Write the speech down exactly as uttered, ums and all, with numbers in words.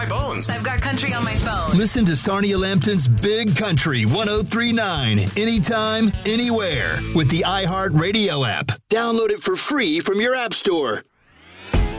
My bones. I've got country on my phone. Listen to Sarnia Lambton's Big Country one oh three point nine anytime, anywhere with the iHeartRadio app. Download it for free from your app store.